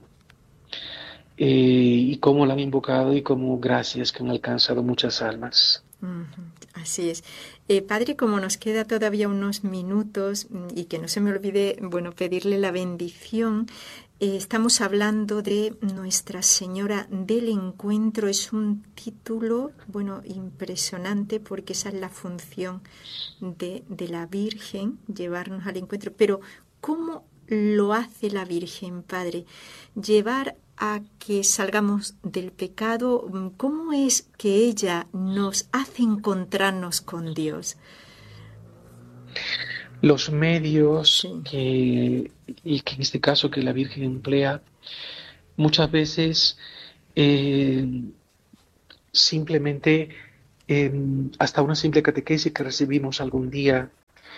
eh, y cómo la han invocado y cómo gracias que han alcanzado muchas almas. Uh-huh. Así es. Eh, padre, como nos queda todavía unos minutos y que no se me olvide, bueno, pedirle la bendición. Eh, estamos hablando de Nuestra Señora del Encuentro. Es un título, bueno, impresionante porque esa es la función de, de la Virgen, llevarnos al encuentro. Pero, ¿cómo lo hace la Virgen, Padre? Llevar a que salgamos del pecado. ¿Cómo es que ella nos hace encontrarnos con Dios? Los medios sí. que, y que en este caso que la Virgen emplea, muchas veces eh, simplemente eh, hasta una simple catequesis que recibimos algún día,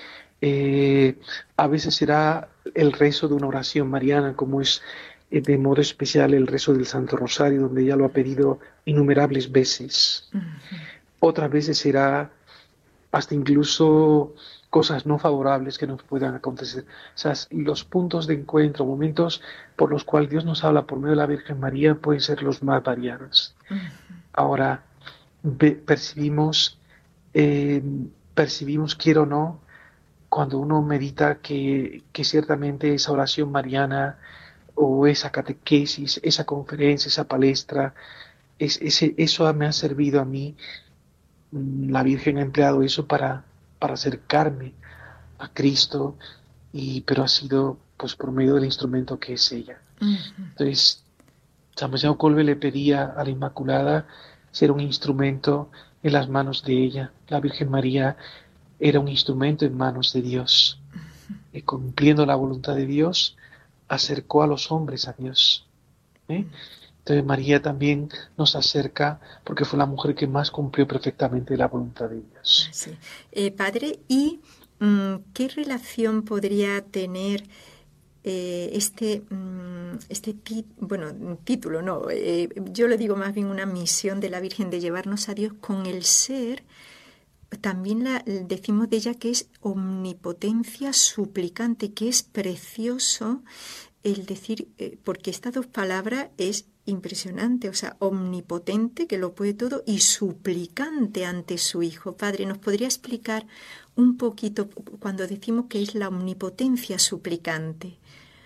eh, a veces será el rezo de una oración mariana, como es eh, de modo especial el rezo del Santo Rosario, donde ella lo ha pedido innumerables veces. Uh-huh. Otras veces será hasta incluso cosas no favorables que nos puedan acontecer. O sea, los puntos de encuentro, momentos por los cuales Dios nos habla por medio de la Virgen María pueden ser los más variados. Uh-huh. Ahora, ve, percibimos, eh, percibimos, quiero o no, cuando uno medita que, que ciertamente esa oración mariana o esa catequesis, esa conferencia, esa palestra, es, ese, eso me ha servido a mí. La Virgen ha empleado eso para, para acercarme a Cristo, y, pero ha sido pues por medio del instrumento que es ella. Uh-huh. Entonces, San Vicente Colbe le pedía a la Inmaculada ser un instrumento en las manos de ella. La Virgen María era un instrumento en manos de Dios. Uh-huh. Y cumpliendo la voluntad de Dios, acercó a los hombres a Dios. ¿Eh? Entonces María también nos acerca porque fue la mujer que más cumplió perfectamente la voluntad de Dios. Sí. Eh, padre, ¿y um, qué relación podría tener eh, este, um, este tit- bueno, título? No, eh, yo le digo más bien una misión de la Virgen de llevarnos a Dios con el ser. También la, decimos de ella que es omnipotencia suplicante, que es precioso el decir, eh, porque estas dos palabras es impresionante, o sea, omnipotente, que lo puede todo, y suplicante ante su Hijo. Padre, ¿nos podría explicar un poquito cuando decimos que es la omnipotencia suplicante?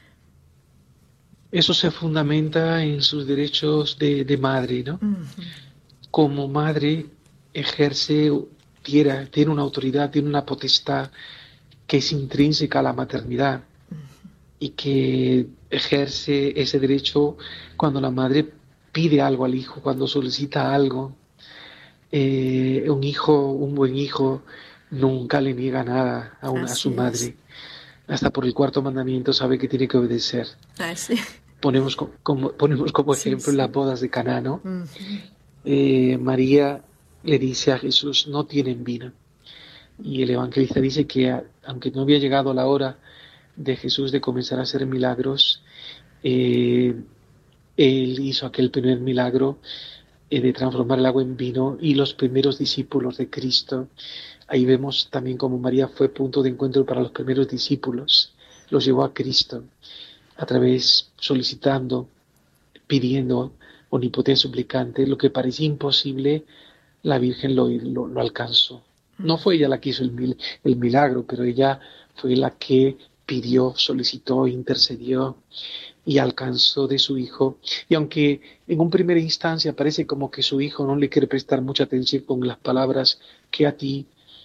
Eso se fundamenta en sus derechos de, de madre, ¿no? Uh-huh. Como madre ejerce, tiene, tiene una autoridad, tiene una potestad que es intrínseca a la maternidad. Y que ejerce ese derecho cuando la madre pide algo al hijo, cuando solicita algo. Eh, un hijo, un buen hijo, nunca le niega nada a, una, a su madre. Es. Hasta por el cuarto mandamiento sabe que tiene que obedecer. Así. Ponemos como, ponemos como ejemplo sí, sí. las bodas de Caná, ¿no? Uh-huh. Eh, María le dice a Jesús, no tienen vino. Y el evangelista dice que aunque no había llegado la hora de Jesús de comenzar a hacer milagros, eh, él hizo aquel primer milagro eh, de transformar el agua en vino y los primeros discípulos de Cristo. Ahí vemos también cómo María fue punto de encuentro para los primeros discípulos, los llevó a Cristo a través, solicitando, pidiendo, omnipotencia suplicante, lo que parecía imposible, la Virgen lo, lo, lo alcanzó. No fue ella la que hizo el, mil, el milagro, pero ella fue la que pidió, solicitó, intercedió y alcanzó de su hijo. Y aunque en un primera instancia parece como que su hijo no le quiere prestar mucha atención con las palabras que a ti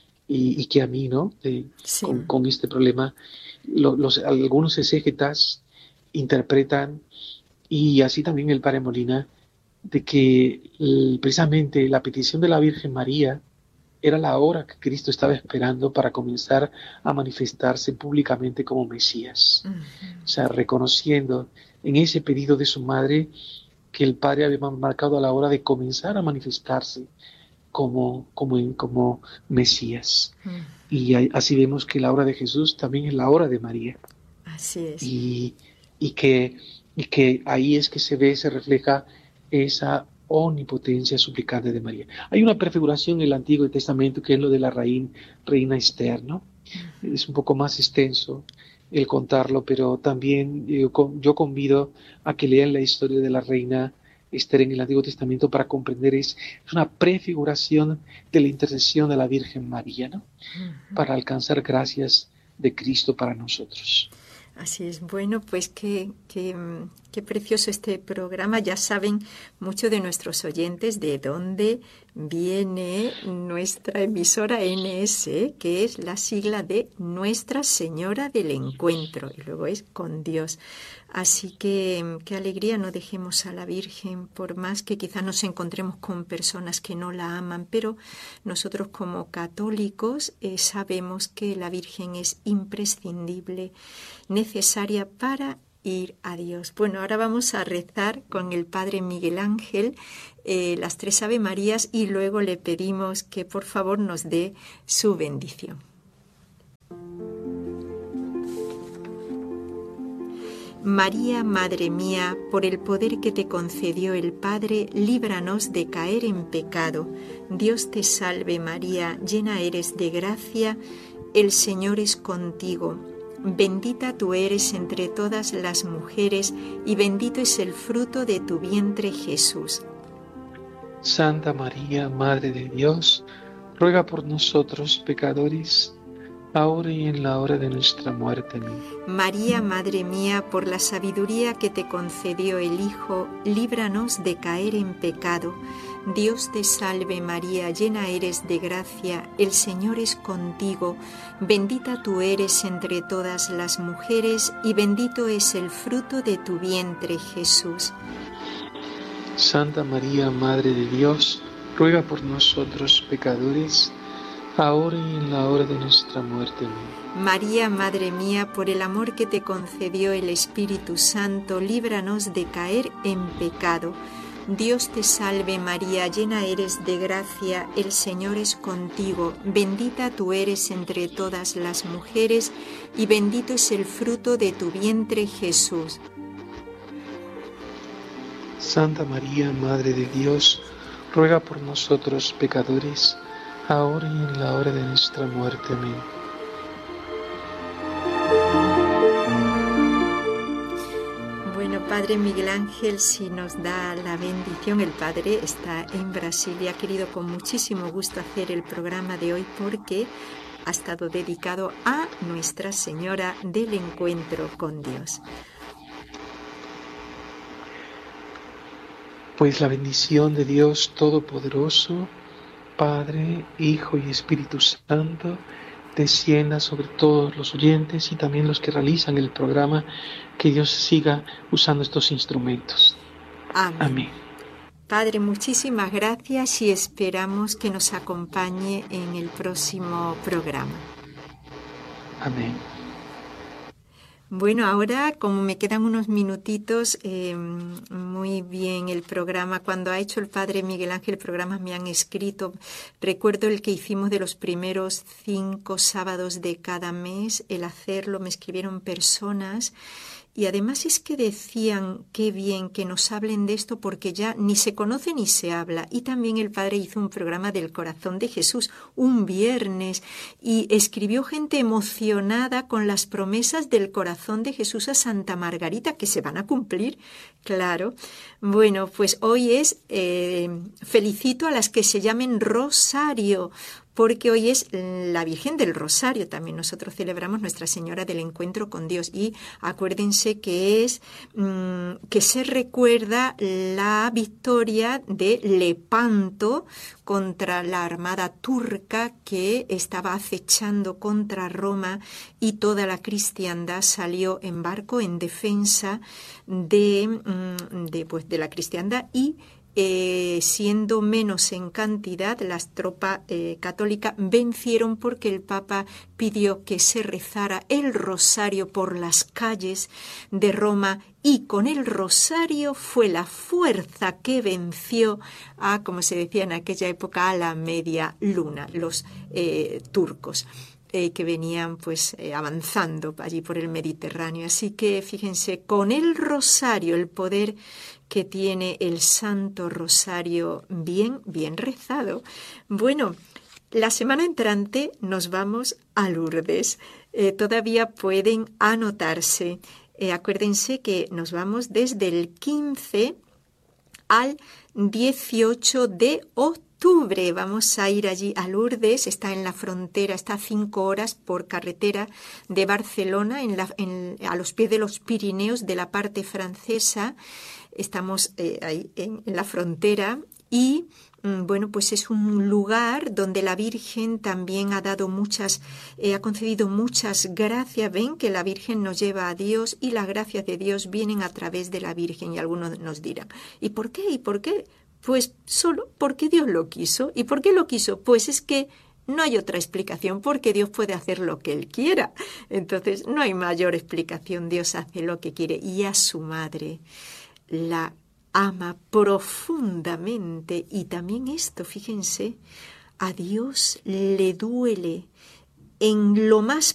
y, y que a mí, ¿no? De, sí. con, con este problema, lo, los, algunos exégetas interpretan, y así también el Padre Molina, de que el, precisamente la petición de la Virgen María era la hora que Cristo estaba esperando para comenzar a manifestarse públicamente como Mesías. Uh-huh. O sea, reconociendo en ese pedido de su madre que el Padre había marcado a la hora de comenzar a manifestarse como, como, como Mesías. Uh-huh. Y así vemos que la hora de Jesús también es la hora de María. Así es. Y, y, que, y que ahí es que se ve, se refleja esa omnipotencia suplicante de María. Hay una prefiguración en el Antiguo Testamento que es lo de la reina, reina Esther, ¿no? Uh-huh. Es un poco más extenso el contarlo, pero también yo, yo convido a que lean la historia de la reina Esther en el Antiguo Testamento para comprender, es, es una prefiguración de la intercesión de la Virgen María, ¿no? Uh-huh. Para alcanzar gracias de Cristo para nosotros. Así es. Bueno, pues qué, qué, qué precioso este programa. Ya saben muchos de nuestros oyentes de dónde viene nuestra emisora N S, que es la sigla de Nuestra Señora del Encuentro, y luego es con Dios. Así que qué alegría, no dejemos a la Virgen, por más que quizás nos encontremos con personas que no la aman, pero nosotros como católicos eh, sabemos que la Virgen es imprescindible, necesaria para ir a Dios. Bueno, ahora vamos a rezar con el Padre Miguel Ángel eh, las tres Ave Marías y luego le pedimos que por favor nos dé su bendición. María, Madre mía, por el poder que te concedió el Padre, líbranos de caer en pecado. Dios te salve María, llena eres de gracia, el Señor es contigo. Bendita tú eres entre todas las mujeres, y bendito es el fruto de tu vientre, Jesús. Santa María, Madre de Dios, ruega por nosotros pecadores, ahora y en la hora de nuestra muerte. Amén. María, Madre mía, por la sabiduría que te concedió el Hijo, líbranos de caer en pecado. Dios te salve María, llena eres de gracia, el Señor es contigo, bendita tú eres entre todas las mujeres, y bendito es el fruto de tu vientre, Jesús. Santa María, Madre de Dios, ruega por nosotros pecadores, ahora y en la hora de nuestra muerte. Amén. María, Madre mía, por el amor que te concedió el Espíritu Santo, líbranos de caer en pecado. Dios te salve María, llena eres de gracia, el Señor es contigo, bendita tú eres entre todas las mujeres, y bendito es el fruto de tu vientre, Jesús. Santa María, Madre de Dios, ruega por nosotros pecadores, ahora y en la hora de nuestra muerte. Amén. Bueno, Padre Miguel Ángel, si nos da la bendición, el Padre está en Brasil y ha querido con muchísimo gusto hacer el programa de hoy porque ha estado dedicado a Nuestra Señora del Encuentro con Dios. Pues la bendición de Dios Todopoderoso, Padre, Hijo y Espíritu Santo, descienda sobre todos los oyentes y también los que realizan el programa, que Dios siga usando estos instrumentos. Amén. Amén. Padre, muchísimas gracias y esperamos que nos acompañe en el próximo programa. Amén. Bueno, ahora como me quedan unos minutitos, eh, muy bien el programa. Cuando ha hecho el Padre Miguel Ángel programas me han escrito. Recuerdo el que hicimos de los primeros cinco sábados de cada mes, el hacerlo, me escribieron personas Y además es que decían, qué bien que nos hablen de esto porque ya ni se conoce ni se habla. Y también el padre hizo un programa del corazón de Jesús un viernes y escribió gente emocionada con las promesas del corazón de Jesús a Santa Margarita que se van a cumplir, claro. Bueno, pues hoy es, eh, felicito a las que se llamen Rosario, porque hoy es la Virgen del Rosario. También nosotros celebramos Nuestra Señora del Encuentro con Dios. Y acuérdense que es mmm, que se recuerda la victoria de Lepanto contra la armada turca que estaba acechando contra Roma, y toda la cristiandad salió en barco en defensa de, mmm, de, pues, de la cristiandad, y Eh, siendo menos en cantidad, las tropas eh, católicas vencieron porque el Papa pidió que se rezara el rosario por las calles de Roma, y con el rosario fue la fuerza que venció a, como se decía en aquella época, a la media luna, los eh, turcos. Eh, que venían pues eh, avanzando allí por el Mediterráneo. Así que fíjense, con el rosario, el poder que tiene el Santo Rosario bien, bien rezado. Bueno, la semana entrante nos vamos a Lourdes. Eh, todavía pueden anotarse. Eh, acuérdense que nos vamos desde el quince al dieciocho de octubre. Octubre. Vamos a ir allí a Lourdes, está en la frontera, está a cinco horas por carretera de Barcelona, en la, en, a los pies de los Pirineos, de la parte francesa. Estamos eh, ahí en, en la frontera, y mm, bueno, pues es un lugar donde la Virgen también ha dado muchas, eh, ha concedido muchas gracias. Ven que la Virgen nos lleva a Dios y las gracias de Dios vienen a través de la Virgen, y algunos nos dirán, ¿y por qué? ¿Y por qué? Pues solo porque Dios lo quiso. ¿Y por qué lo quiso? Pues es que no hay otra explicación, porque Dios puede hacer lo que Él quiera. Entonces no hay mayor explicación. Dios hace lo que quiere, y a su madre la ama profundamente. Y también esto, fíjense, a Dios le duele en lo más